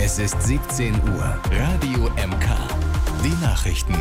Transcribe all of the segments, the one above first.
Es ist 17 Uhr. Radio MK. Die Nachrichten.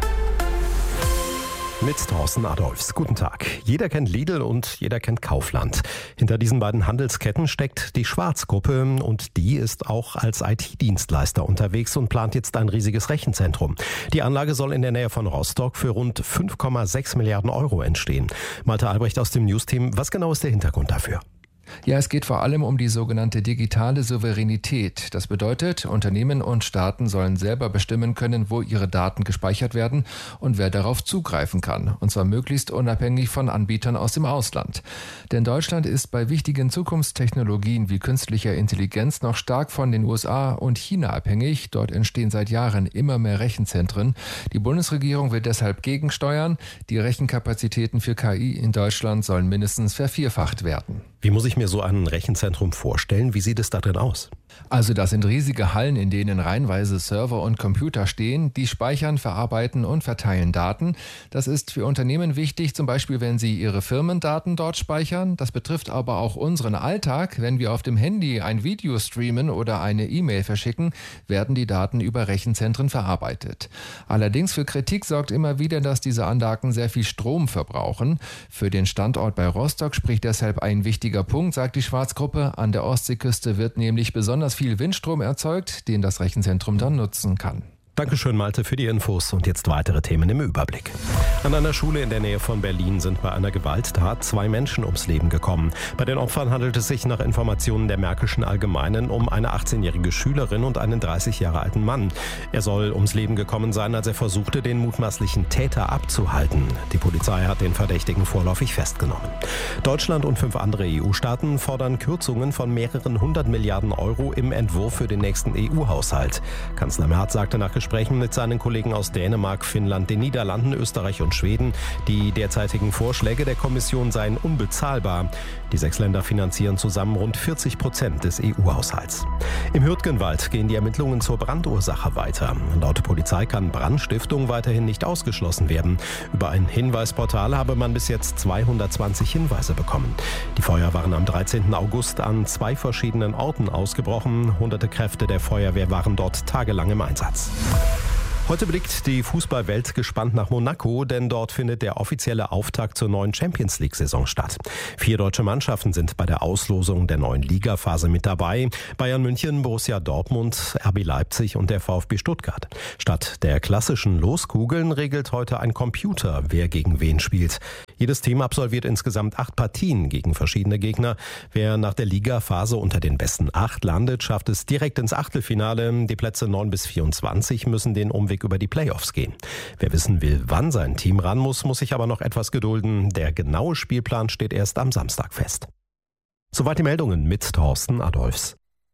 Mit Thorsten Adolfs. Guten Tag. Jeder kennt Lidl und jeder kennt Kaufland. Hinter diesen beiden Handelsketten steckt die Schwarz-Gruppe und die ist auch als IT-Dienstleister unterwegs und plant jetzt ein riesiges Rechenzentrum. Die Anlage soll in der Nähe von Rostock für rund 5,6 Milliarden Euro entstehen. Malte Albrecht aus dem News-Team. Was genau ist der Hintergrund dafür? Ja, es geht vor allem um die sogenannte digitale Souveränität. Das bedeutet, Unternehmen und Staaten sollen selber bestimmen können, wo ihre Daten gespeichert werden und wer darauf zugreifen kann. Und zwar möglichst unabhängig von Anbietern aus dem Ausland. Denn Deutschland ist bei wichtigen Zukunftstechnologien wie künstlicher Intelligenz noch stark von den USA und China abhängig. Dort entstehen seit Jahren immer mehr Rechenzentren. Die Bundesregierung will deshalb gegensteuern. Die Rechenkapazitäten für KI in Deutschland sollen mindestens vervierfacht werden. Wie muss ich mir so ein Rechenzentrum vorstellen? Wie sieht es da drin aus? Also das sind riesige Hallen, in denen reihenweise Server und Computer stehen, die speichern, verarbeiten und verteilen Daten. Das ist für Unternehmen wichtig, zum Beispiel wenn sie ihre Firmendaten dort speichern. Das betrifft aber auch unseren Alltag. Wenn wir auf dem Handy ein Video streamen oder eine E-Mail verschicken, werden die Daten über Rechenzentren verarbeitet. Allerdings für Kritik sorgt immer wieder, dass diese Anlagen sehr viel Strom verbrauchen. Für den Standort bei Rostock spricht deshalb ein wichtiger Punkt, sagt die Schwarz-Gruppe. An der Ostseeküste wird nämlich besonders viel Windstrom erzeugt, den das Rechenzentrum dann nutzen kann. Dankeschön, Malte, für die Infos. Und jetzt weitere Themen im Überblick. An einer Schule in der Nähe von Berlin sind bei einer Gewalttat 2 Menschen ums Leben gekommen. Bei den Opfern handelt es sich nach Informationen der Märkischen Allgemeinen um eine 18-jährige Schülerin und einen 30 Jahre alten Mann. Er soll ums Leben gekommen sein, als er versuchte, den mutmaßlichen Täter abzuhalten. Die Polizei hat den Verdächtigen vorläufig festgenommen. Deutschland und 5 andere EU-Staaten fordern Kürzungen von mehreren 100 Milliarden Euro im Entwurf für den nächsten EU-Haushalt. Kanzler Merz sagte nach Gesprächen mit seinen Kollegen aus Dänemark, Finnland, den Niederlanden, Österreich und Schweden, die derzeitigen Vorschläge der Kommission seien unbezahlbar. Die 6 Länder finanzieren zusammen rund 40% des EU-Haushalts. Im Hürtgenwald gehen die Ermittlungen zur Brandursache weiter. Laut Polizei kann Brandstiftung weiterhin nicht ausgeschlossen werden. Über ein Hinweisportal habe man bis jetzt 220 Hinweise bekommen. Die Feuer waren am 13. August an 2 verschiedenen Orten ausgebrochen. Hunderte Kräfte der Feuerwehr waren dort tagelang im Einsatz. Heute blickt die Fußballwelt gespannt nach Monaco, denn dort findet der offizielle Auftakt zur neuen Champions-League-Saison statt. 4 deutsche Mannschaften sind bei der Auslosung der neuen Ligaphase mit dabei. Bayern München, Borussia Dortmund, RB Leipzig und der VfB Stuttgart. Statt der klassischen Loskugeln regelt heute ein Computer, wer gegen wen spielt. Jedes Team absolviert insgesamt 8 Partien gegen verschiedene Gegner. Wer nach der Ligaphase unter den besten 8 landet, schafft es direkt ins Achtelfinale. Die Plätze 9 bis 24 müssen den Umweg über die Playoffs gehen. Wer wissen will, wann sein Team ran muss sich aber noch etwas gedulden. Der genaue Spielplan steht erst am Samstag fest. Soweit die Meldungen mit Thorsten Adolfs.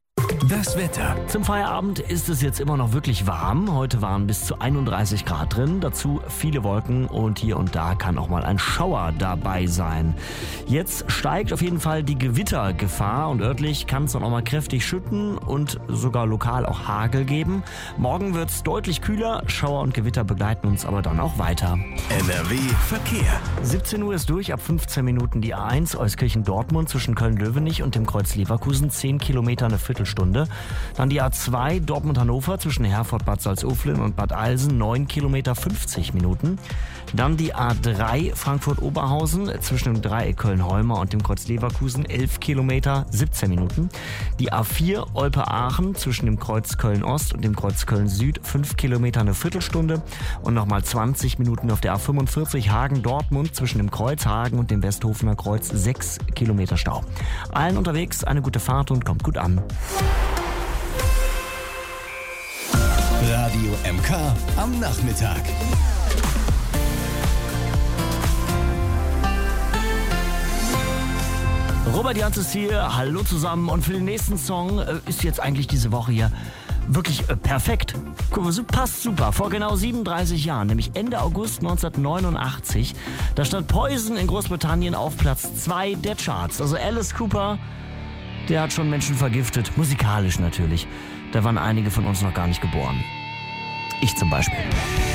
Das Wetter. Zum Feierabend ist es jetzt immer noch wirklich warm. Heute waren bis zu 31 Grad drin. Dazu viele Wolken und hier und da kann auch mal ein Schauer dabei sein. Jetzt steigt auf jeden Fall die Gewittergefahr und örtlich kann es dann auch mal kräftig schütten und sogar lokal auch Hagel geben. Morgen wird es deutlich kühler. Schauer und Gewitter begleiten uns aber dann auch weiter. NRW Verkehr. 17 Uhr ist durch, ab 15 Minuten die A1 Euskirchen-Dortmund zwischen Köln-Löwenich und dem Kreuz Leverkusen, 10 Kilometer, eine Viertelstunde. Dann die A2 Dortmund-Hannover zwischen Herford-Bad Salzuflen und Bad Alsen, 9 Kilometer, 50 Minuten. Dann die A3 Frankfurt-Oberhausen zwischen dem Dreieck Köln-Heumar und dem Kreuz Leverkusen, 11 Kilometer, 17 Minuten. Die A4 Olpe-Aachen zwischen dem Kreuz Köln-Ost und dem Kreuz Köln-Süd, 5 Kilometer, eine Viertelstunde. Und nochmal 20 Minuten auf der A45 Hagen-Dortmund zwischen dem Kreuz Hagen und dem Westhofener Kreuz, 6 Kilometer Stau. Allen unterwegs eine gute Fahrt und kommt gut an. Radio MK am Nachmittag. Robert Janz hier, hallo zusammen. Und für den nächsten Song ist jetzt eigentlich diese Woche hier wirklich perfekt. Passt super. Vor genau 37 Jahren, nämlich Ende August 1989, da stand Poison in Großbritannien auf Platz 2 der Charts. Also Alice Cooper, der hat schon Menschen vergiftet, musikalisch natürlich. Da waren einige von uns noch gar nicht geboren. Ich zum Beispiel.